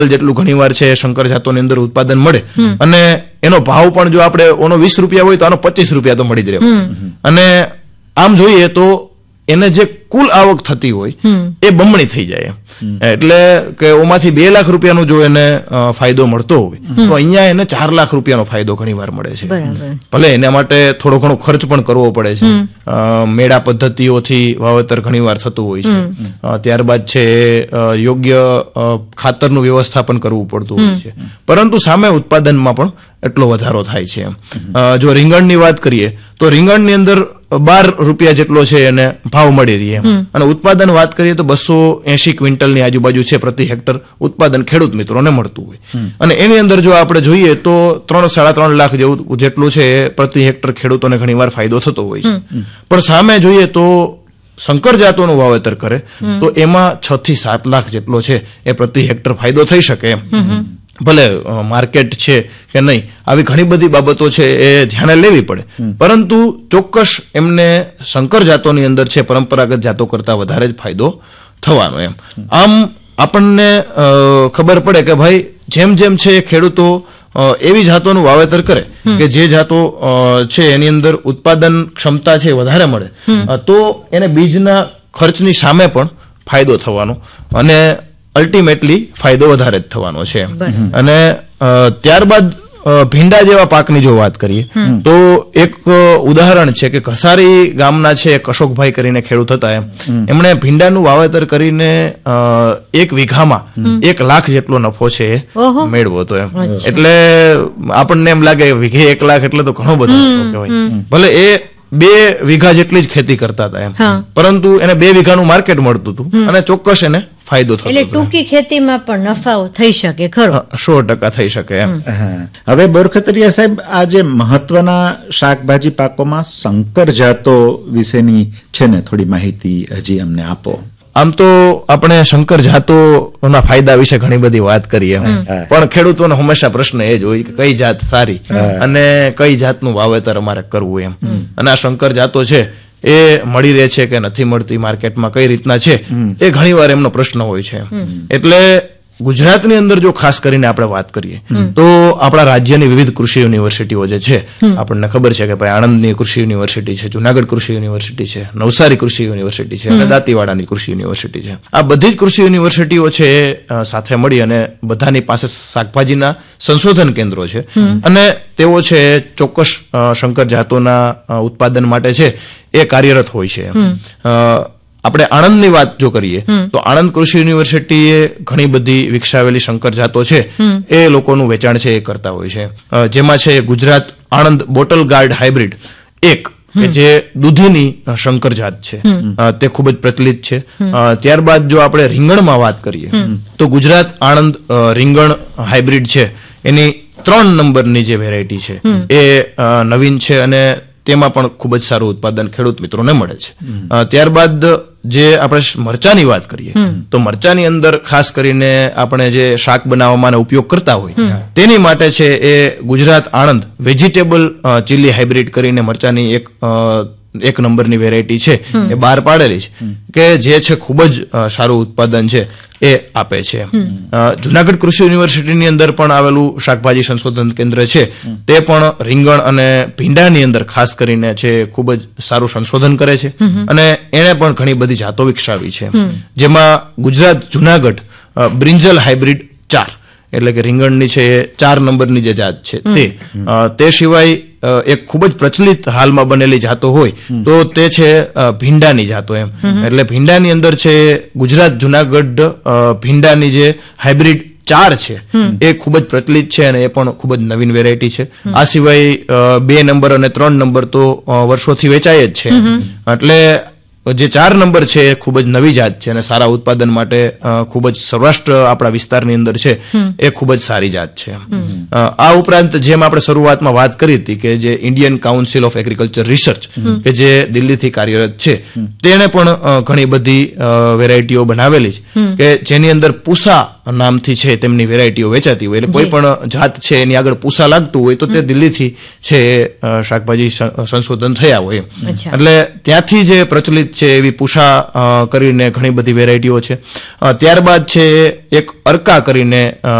જેટલું ઘણીવાર છે શંકર જાતોની અંદર ઉત્પાદન મળે અને એનો ભાવ પણ જો આપણે ઓનો 20 રૂપિયા હોય તો આનો 25 રૂપિયા તો મળી જ રહે. અને આમ જોઈએ તો એને જે કુલ આવક થતી હોય એ બમણી થઈ જાય. એટલે કે ઓમાંથી 2 લાખ રૂપિયાનો જો એને ફાયદો મળતો હોય તો અહીંયા એને 4 લાખ રૂપિયાનો ફાયદો ઘણી વાર મળે છે. ભલે એના માટે થોડો ઘણો ખર્ચ પણ કરવો પડે છે. મેળા પદ્ધતિઓથી વાવેતર ઘણી વાર થતું હોય છે. ત્યારબાદ છે યોગ્ય ખાતરનું વ્યવસ્થાપન કરવું પડતું હોય છે. પરંતુ સામે ઉત્પાદનમાં પણ એટલો વધારો થાય છે. જો રીંગણની વાત કરીએ તો રીંગણની અંદર 12 રૂપિયા જેટલો છે એને ભાવ મળી રહી અને ઉત્પાદન વાત કરીએ તો 280 ક્વિન્ટલની આજુબાજુ છે પ્રતિ હેક્ટર ઉત્પાદન ખેડૂત મિત્રોને મળતું હોય. અને એની અંદર જો આપણે જોઈએ તો 3-3.5 લાખ જેટલું છે પ્રતિ હેક્ટર ખેડૂતોને ઘણીવાર ફાયદો થતો હોય છે. પણ સામે જોઈએ તો શંકર જાતોનું વાવેતર કરે તો એમાં 6-7 લાખ જેટલો છે એ પ્રતિ હેક્ટર ફાયદો થઈ શકે. ભલે માર્કેટ છે કે નહીં, આવી ઘણી બધી બાબતો છે એ ધ્યાને લેવી પડે, પરંતુ ચોક્કસ એમને શંકર જાતોની અંદર છે પરંપરાગત જાતો કરતા વધારે જ ફાયદો થવાનો એમ. આમ આપણને ખબર પડે કે ભાઈ જેમ જેમ છે ખેડૂતો એવી જાતોનું વાવેતર કરે કે જે જાતો છે એની અંદર ઉત્પાદન ક્ષમતા છે વધારે મળે તો એને બીજના ખર્ચની સામે પણ ફાયદો થવાનો અને અલ્ટિમેટલી ફાયદો વધારે જ થવાનો છે. અને ત્યારબાદ ભીંડા જેવા પાકની જો વાત કરીએ તો એક ઉદાહરણ છે કે ઘસારી ગામના છે અશોકભાઈ કરીને ખેડૂત હતા એમણે ભીંડાનું વાવેતર કરીને 1 વીઘામાં 1 લાખ જેટલો નફો છે એ મેળવો હતો એમ. એટલે આપણને એમ લાગે વીઘે 1 લાખ એટલે તો ઘણો બધો નફો કહેવાય. ભલે એ 2 વીઘા જેટલી જ ખેતી કરતા હતા એમ, પરંતુ એને 2 વીઘાનું માર્કેટ મળતું હતું અને ચોક્કસ એને ફાયદો થતો. એટલે ટૂંકી ખેતીમાં પણ નફાઓ થઈ શકે ખરો. 100% થઈ શકે એમ. હવે બોરખતરિયા સાહેબ, આ જે મહત્વના શાકભાજી પાકોમાં શંકર જાતો વિશેની છે ને થોડી માહિતી હજી અમને આપો. આમ તો આપણે શંકર જાતોના ફાયદા વિશે ઘણી બધી વાત કરીએ, પણ ખેડૂતોનો હંમેશા પ્રશ્ન એ જ હોય કે કઈ જાત સારી અને કઈ જાતનું વાવેતર અમારે કરવું એમ. અને આ શંકર જાતો છે એ મળી રહે છે કે નથી મળતી માર્કેટમાં, કઈ રીતના છે એ ઘણી વાર એમનો પ્રશ્ન હોય છે. એટલે ગુજરાતની અંદર જો ખાસ કરીને આપણે વાત કરીએ તો આપણા રાજ્યની વિવિધ કૃષિ યુનિવર્સિટીઓ જે છે, આપણને ખબર છે કે ભાઈ આણંદની કૃષિ યુનિવર્સિટી છે, જુનાગઢ કૃષિ યુનિવર્સિટી છે, નવસારી કૃષિ યુનિવર્સિટી છે અને દાંતીવાડાની કૃષિ યુનિવર્સિટી છે. આ બધી જ કૃષિ યુનિવર્સિટીઓ છે એ સાથે મળી અને બધાની પાસે શાકભાજીના સંશોધન કેન્દ્રો છે અને તેઓ છે ચોક્કસ શંકર જાતોના ઉત્પાદન માટે છે એ કાર્યરત હોય છે. આપણે આણંદની વાત જો કરીએ તો આણંદ કૃષિ યુનિવર્સિટીએ ઘણી બધી વિકસાવેલી શંકર જાતો છે એ લોકોનું વેચાણ છે એ કરતા હોય છે. જેમાં છે Gujarat Anand bottle guard hybrid 1 કે જે દૂધીની શંકર જાત છે, તે ખૂબ જ પ્રચલિત છે. ત્યારબાદ જો આપણે રીંગણમાં વાત કરીએ તો ગુજરાત આણંદ રીંગણ હાઇબ્રિડ છે, એની 3 નંબરની જે વેરાયટી છે એ નવીન છે અને તેમાં પણ ખૂબ જ સારું ઉત્પાદન ખેડૂત મિત્રોને મળે છે. ત્યારબાદ જે આપણે મરચાની વાત કરીએ તો મરચાની અંદર ખાસ કરીને આપણે જે શાક બનાવવામાં ઉપયોગ કરતા હોય તેની માટે છે એ Gujarat Anand vegetable chilli hybrid કરીને મરચાની એક નંબરની વેરાયટી છે એ બહાર પાડેલી છે કે જે છે ખૂબ જ સારું ઉત્પાદન છે એ આપે છે. જુનાગઢ કૃષિ યુનિવર્સિટીની અંદર પણ આવેલું શાકભાજી સંશોધન કેન્દ્ર છે તે પણ રીંગણ અને ભીંડાની અંદર ખાસ કરીને છે ખૂબ જ સારું સંશોધન કરે છે અને એને પણ ઘણી બધી જાતો વિકસાવી છે. જેમાં ગુજરાત જુનાગઢ બ્રિંજલ હાઇબ્રિડ 4 એટલે કે રીંગણની છે એ 4 નંબરની જે જાત છે તે સિવાય એક ખૂબ જ પ્રચલિત હાલમાં બનેલી જાતો હોય તો તે છે ભીંડાની જાતો એમ. એટલે ભીંડાની અંદર છે ગુજરાત જુનાગઢ ભીંડાની જે હાઇબ્રિડ 4 છે એ ખૂબ જ પ્રચલિત છે અને એ પણ ખૂબ જ નવીન વેરાયટી છે. આ સિવાય 2 નંબર અને 3 નંબર તો વર્ષોથી વેચાય જ છે. એટલે જે 4 નંબર છે એ ખૂબ જ નવી જાત છે અને સારા ઉત્પાદન માટે ખૂબ જ સૌરાષ્ટ્ર આપણા વિસ્તારની અંદર છે એ ખૂબ જ સારી જાત છે. આ ઉપરાંત જેમ આપણે શરૂઆતમાં વાત કરી હતી કે જે Indian council of agriculture research કે જે દિલ્હીથી કાર્યરત છે તેને પણ ઘણી બધી વેરાયટીઓ બનાવેલી છે કે જેની અંદર પૂસા નામથી છે તેમની વેરાયટીઓ વેચાતી હોય, એટલે કોઈ પણ જાત છે એની આગળ પૂસા લાગતું હોય તો તે દિલ્હીથી છે શાકભાજી સંશોધન થયા હોય. એટલે ત્યાંથી જે પ્રચલિત છે એવી પૂસા કરીને ઘણી બધી વેરાયટીઓ છે. ત્યારબાદ છે એક અરકા કરીને